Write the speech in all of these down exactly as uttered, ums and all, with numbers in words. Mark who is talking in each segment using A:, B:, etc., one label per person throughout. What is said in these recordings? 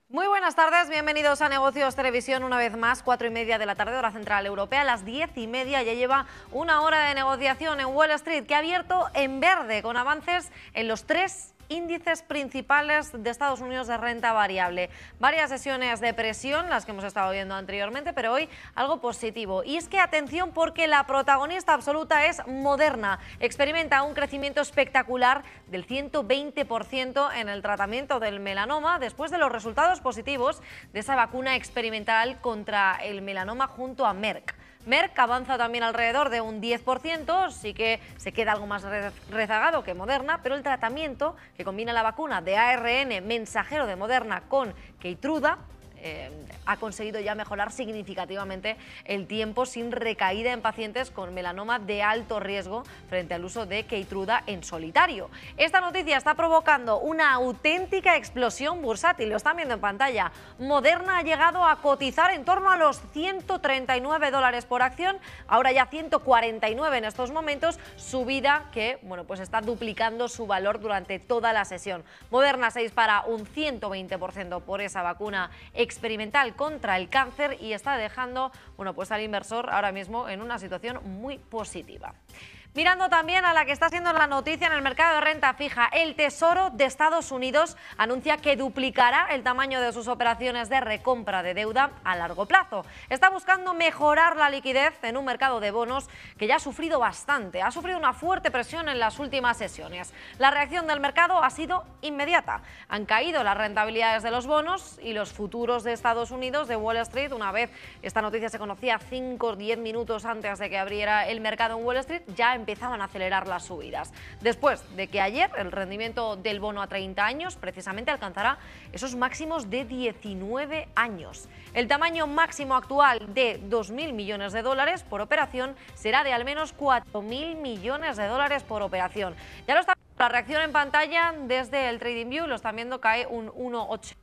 A: Muy buenas tardes, bienvenidos a Negocios Televisión una vez más, cuatro y media de la tarde, hora central europea, a las diez y media ya lleva una hora de negociación en Wall Street que ha abierto en verde con avances en los tres índices principales de Estados Unidos de renta variable. Varias sesiones de presión, las que hemos estado viendo anteriormente, pero hoy algo positivo. Y es que atención porque la protagonista absoluta es Moderna. Experimenta un crecimiento espectacular del ciento veinte por ciento en el tratamiento del melanoma después de los resultados positivos de esa vacuna experimental contra el melanoma junto a Merck. Merck avanza también alrededor de un diez por ciento, sí que se queda algo más rezagado que Moderna, pero el tratamiento que combina la vacuna de A R N mensajero de Moderna con Keytruda Eh, ha conseguido ya mejorar significativamente el tiempo sin recaída en pacientes con melanoma de alto riesgo frente al uso de Keytruda en solitario. Esta noticia está provocando una auténtica explosión bursátil, lo están viendo en pantalla. Moderna ha llegado a cotizar en torno a los ciento treinta y nueve dólares por acción, ahora ya ciento cuarenta y nueve en estos momentos, subida que bueno, pues está duplicando su valor durante toda la sesión. Moderna se dispara un ciento veinte por ciento por esa vacuna experimental contra el cáncer y está dejando bueno, pues al inversor ahora mismo en una situación muy positiva. Mirando también a la que está siendo la noticia en el mercado de renta fija, el Tesoro de Estados Unidos anuncia que duplicará el tamaño de sus operaciones de recompra de deuda a largo plazo. Está buscando mejorar la liquidez en un mercado de bonos que ya ha sufrido bastante, ha sufrido una fuerte presión en las últimas sesiones. La reacción del mercado ha sido inmediata. Han caído las rentabilidades de los bonos y los futuros de Estados Unidos de Wall Street. Una vez esta noticia se conocía cinco o diez minutos antes de que abriera el mercado en Wall Street, ya empezaban a acelerar las subidas. Después de que ayer el rendimiento del bono a treinta años precisamente alcanzará esos máximos de diecinueve años. El tamaño máximo actual de dos mil millones de dólares por operación será de al menos cuatro mil millones de dólares por operación. Ya lo está la reacción en pantalla desde el TradingView, lo están viendo, cae un uno coma ocho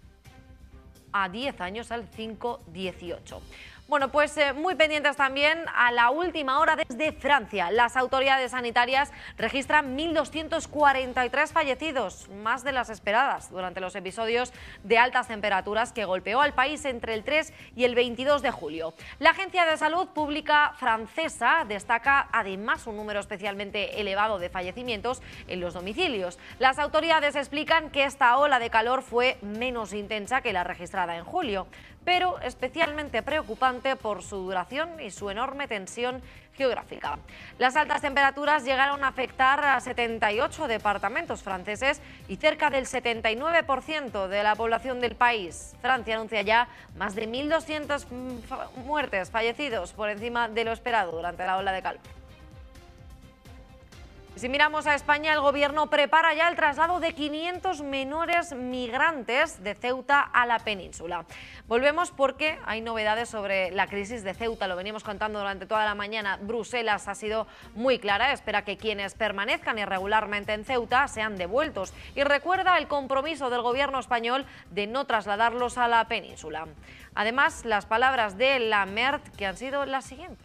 A: a diez años al cinco coma dieciocho. Bueno, pues eh, muy pendientes también a la última hora desde Francia. Las autoridades sanitarias registran mil doscientos cuarenta y tres fallecidos, más de las esperadas, durante los episodios de altas temperaturas que golpeó al país entre el tres y el veintidós de julio. La Agencia de Salud Pública francesa destaca además un número especialmente elevado de fallecimientos en los domicilios. Las autoridades explican que esta ola de calor fue menos intensa que la registrada en julio, pero especialmente preocupante por su duración y su enorme tensión geográfica. Las altas temperaturas llegaron a afectar a setenta y ocho departamentos franceses y cerca del setenta y nueve por ciento de la población del país. Francia anuncia ya más de mil doscientas muertes, fallecidos, por encima de lo esperado durante la ola de calor. Si miramos a España, el Gobierno prepara ya el traslado de quinientos menores migrantes de Ceuta a la península. Volvemos porque hay novedades sobre la crisis de Ceuta, lo venimos contando durante toda la mañana. Bruselas ha sido muy clara, espera que quienes permanezcan irregularmente en Ceuta sean devueltos y recuerda el compromiso del Gobierno español de no trasladarlos a la península. Además, las palabras de Lammert, que han sido las siguientes.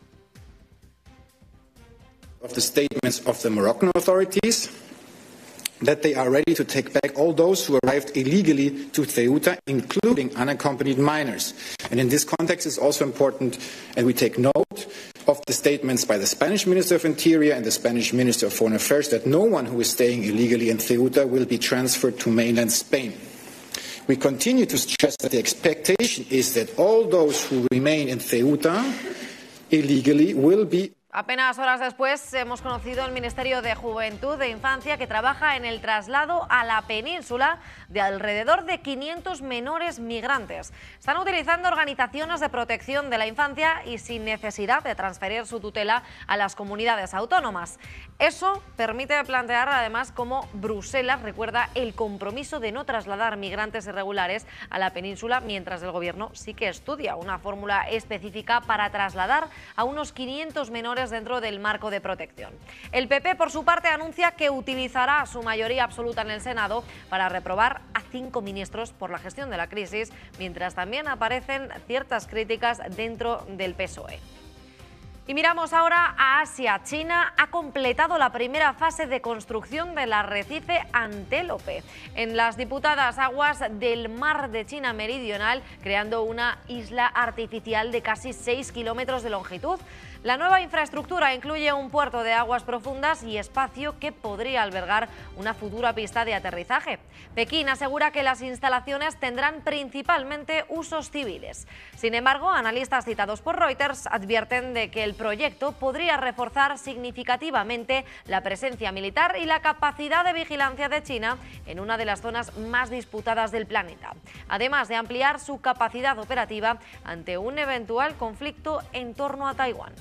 B: Of the statements of the Moroccan authorities that they are ready to take back all those who arrived illegally to Ceuta, including unaccompanied minors. And in this context, it's also important, and we take note of the statements by the Spanish Minister of Interior and the Spanish Minister of Foreign Affairs that no one who is staying illegally in Ceuta will be transferred to mainland Spain. We continue to stress that the expectation is that all those who remain in Ceuta illegally will be.
A: Apenas horas después hemos conocido el Ministerio de Juventud e Infancia que trabaja en el traslado a la península de alrededor de quinientos menores migrantes. Están utilizando organizaciones de protección de la infancia y sin necesidad de transferir su tutela a las comunidades autónomas. Eso permite plantear además cómo Bruselas recuerda el compromiso de no trasladar migrantes irregulares a la península, mientras el Gobierno sí que estudia una fórmula específica para trasladar a unos quinientos menores dentro del marco de protección. El P P, por su parte, anuncia que utilizará su mayoría absoluta en el Senado para reprobar a cinco ministros por la gestión de la crisis, mientras también aparecen ciertas críticas dentro del P S O E. Y miramos ahora a Asia. China ha completado la primera fase de construcción del arrecife Antélope en las disputadas aguas del Mar de China Meridional, creando una isla artificial de casi seis kilómetros de longitud. La nueva infraestructura incluye un puerto de aguas profundas y espacio que podría albergar una futura pista de aterrizaje. Pekín asegura que las instalaciones tendrán principalmente usos civiles. Sin embargo, analistas citados por Reuters advierten de que el proyecto podría reforzar significativamente la presencia militar y la capacidad de vigilancia de China en una de las zonas más disputadas del planeta, además de ampliar su capacidad operativa ante un eventual conflicto en torno a Taiwán.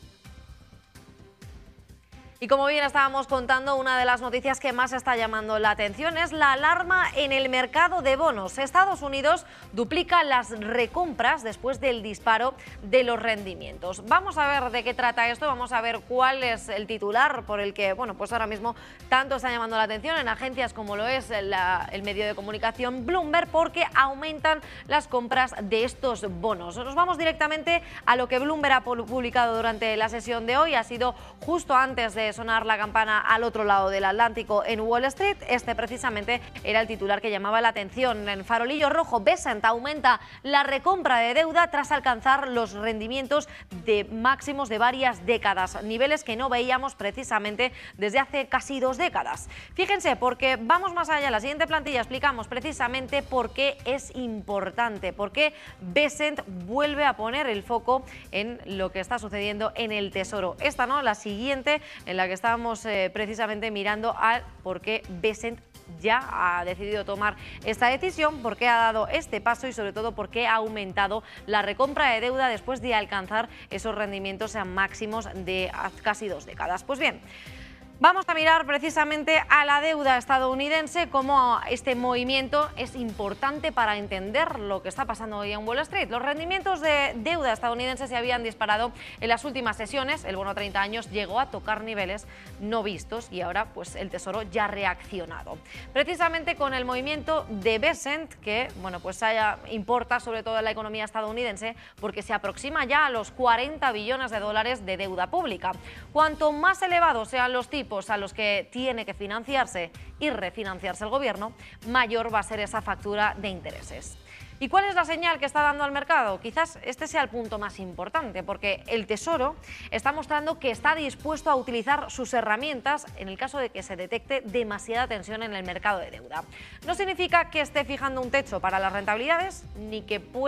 A: Y como bien estábamos contando, una de las noticias que más está llamando la atención es la alarma en el mercado de bonos. Estados Unidos duplica las recompras después del disparo de los rendimientos. Vamos a ver de qué trata esto, vamos a ver cuál es el titular por el que, bueno, pues ahora mismo tanto está llamando la atención en agencias como lo es la, el medio de comunicación Bloomberg, porque aumentan las compras de estos bonos. Nos vamos directamente a lo que Bloomberg ha publicado durante la sesión de hoy. Ha sido justo antes de sonar la campana al otro lado del Atlántico en Wall Street. Este precisamente era el titular que llamaba la atención. En farolillo rojo, Besant aumenta la recompra de deuda tras alcanzar los rendimientos de máximos de varias décadas, niveles que no veíamos precisamente desde hace casi dos décadas. Fíjense, porque vamos más allá. En la siguiente plantilla explicamos precisamente por qué es importante, por qué Besant vuelve a poner el foco en lo que está sucediendo en el Tesoro. Esta no, la siguiente, en la que estábamos eh, precisamente mirando a por qué Besant ya ha decidido tomar esta decisión, por qué ha dado este paso y sobre todo por qué ha aumentado la recompra de deuda después de alcanzar esos rendimientos a máximos de casi dos décadas. Pues bien, vamos a mirar precisamente a la deuda estadounidense, cómo este movimiento es importante para entender lo que está pasando hoy en Wall Street. Los rendimientos de deuda estadounidense se habían disparado en las últimas sesiones. El bono a treinta años llegó a tocar niveles no vistos y ahora pues el Tesoro ya ha reaccionado. Precisamente con el movimiento de Besant, que bueno, pues haya, importa sobre todo en la economía estadounidense porque se aproxima ya a los cuarenta billones de dólares de deuda pública. Cuanto más elevados sean los tipos a los que tiene que financiarse y refinanciarse el gobierno, mayor va a ser esa factura de intereses. ¿Y cuál es la señal que está dando al mercado? Quizás este sea el punto más importante, porque el Tesoro está mostrando que está dispuesto a utilizar sus herramientas en el caso de que se detecte demasiada tensión en el mercado de deuda. No significa que esté fijando un techo para las rentabilidades, ni que pueda